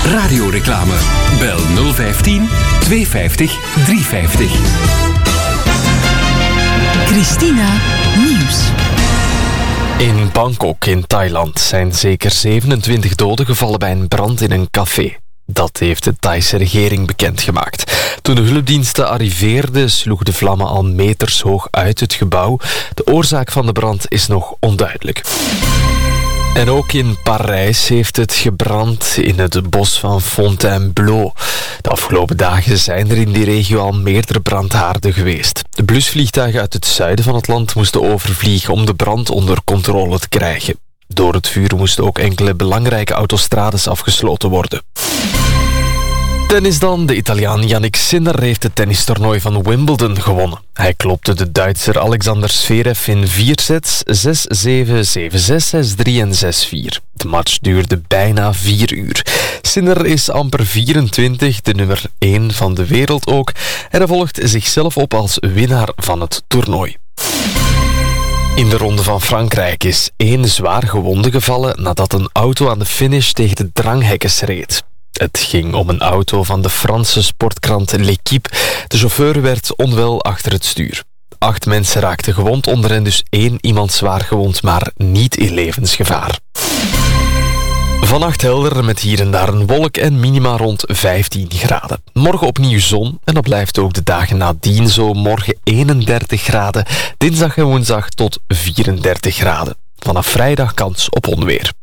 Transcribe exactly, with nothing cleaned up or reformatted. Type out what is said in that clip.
Radioreclame. Bel nul vijftien tweehonderdvijftig driehonderdvijftig. Christina Nieuws. In Bangkok in Thailand zijn zeker zevenentwintig doden gevallen bij een brand in een café. Dat heeft de Thaise regering bekendgemaakt. Toen de hulpdiensten arriveerden, sloegen de vlammen al meters hoog uit het gebouw. De oorzaak van de brand is nog onduidelijk. En ook in Parijs heeft het gebrand in het bos van Fontainebleau. De afgelopen dagen zijn er in die regio al meerdere brandhaarden geweest. De blusvliegtuigen uit het zuiden van het land moesten overvliegen om de brand onder controle te krijgen. Door het vuur moesten ook enkele belangrijke autostrades afgesloten worden. Tennis dan. De Italiaan Jannik Sinner heeft het tennistoernooi van Wimbledon gewonnen. Hij klopte de Duitser Alexander Zverev in vier sets, zes zeven, zeven zes, zes drie en zes vier. De match duurde bijna vier uur. Sinner is amper vierentwintig, de nummer één van de wereld ook, en hij volgt zichzelf op als winnaar van het toernooi. In de Ronde van Frankrijk is één zwaar gewonde gevallen nadat een auto aan de finish tegen de dranghekkers reed. Het ging om een auto van de Franse sportkrant L'Équipe. De chauffeur werd onwel achter het stuur. Acht mensen raakten gewond, onder hen dus één iemand zwaar gewond, maar niet in levensgevaar. Vannacht helder met hier en daar een wolk en minima rond vijftien graden. Morgen opnieuw zon en dat blijft ook de dagen nadien zo. Morgen eenendertig graden, dinsdag en woensdag tot vierendertig graden. Vanaf vrijdag kans op onweer.